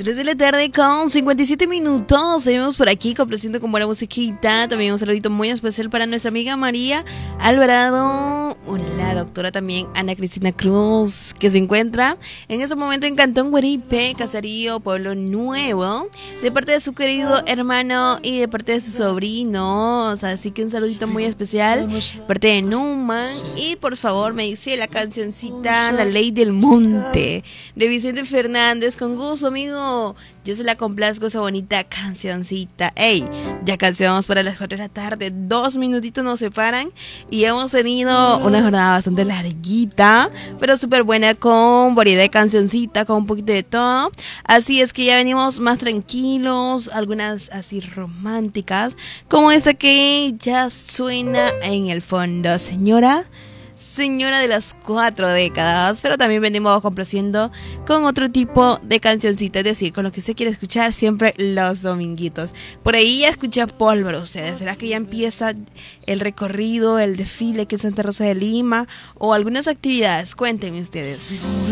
3 de la tarde con 57 minutos. Seguimos por aquí complaciendo con buena musiquita. También un saludito muy especial para nuestra amiga María Alvarado, la doctora también Ana Cristina Cruz, que se encuentra en ese momento en Cantón Guaripe, Caserío, Pueblo Nuevo, de parte de su querido hermano y de parte de sus sobrinos. Así que un saludito muy especial de parte de Numan. Y por favor me dice la cancioncita La Ley del Monte de Vicente Fernández. Con gusto, amigo, yo se la complazco, esa bonita cancioncita. Ey, ya casi vamos para las 4 de la tarde, 2 minutitos nos separan y hemos tenido una jornada bastante larguita, pero súper buena, con variedad de cancioncita, con un poquito de todo. Así es que ya venimos más tranquilos, algunas así románticas, como esta que ya suena en el fondo, Señora de las 4 décadas, pero también venimos complaciendo con otro tipo de cancioncita, es decir, con lo que usted quiere escuchar siempre los dominguitos. Por ahí ya escuché Pólvora ustedes. ¿Será que ya empieza el recorrido, el desfile que es Santa Rosa de Lima o algunas actividades? Cuéntenme ustedes.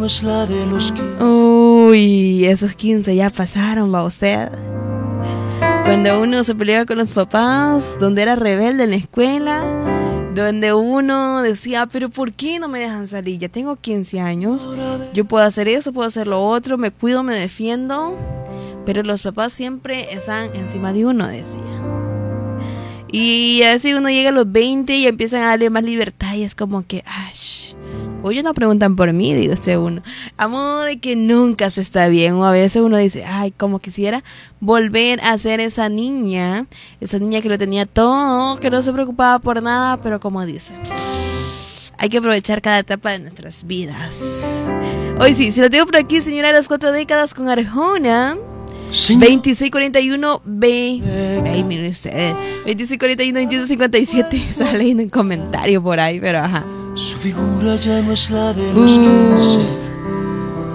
Uy, esos 15 ya pasaron, va usted. Cuando uno se peleaba con los papás, donde era rebelde en la escuela, donde uno decía, pero ¿por qué no me dejan salir? Ya tengo 15 años, yo puedo hacer eso, puedo hacer lo otro, me cuido, me defiendo, pero los papás siempre están encima de uno, decía. Y así uno llega a los 20 y empiezan a darle más libertad y es como que, oye, no preguntan por mí, dice uno. A modo de que nunca se está bien. O a veces uno dice, como quisiera volver a ser esa niña que lo tenía todo, que no se preocupaba por nada, pero como dice, hay que aprovechar cada etapa de nuestras vidas. Hoy sí, se lo tengo por aquí, señora de las 4 décadas con Arjona. 2641B. Ay, miren ustedes, 2641-2257. Sale en un comentario por ahí, pero ajá. Su figura ya no es la de los 15.